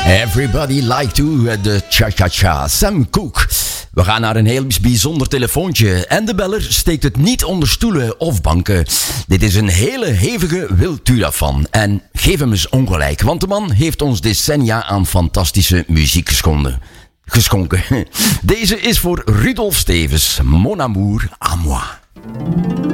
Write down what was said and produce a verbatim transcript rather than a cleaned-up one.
Everybody like to the cha-cha-cha. Sam Cooke. We gaan naar een heel bijzonder telefoontje. En de beller steekt het niet onder stoelen of banken. Dit is een hele hevige Wiltura-fan. En geef hem eens ongelijk, want de man heeft ons decennia aan fantastische muziek geschonden. geschonken. Deze is voor Rudolf Stevens. Mon amour à moi.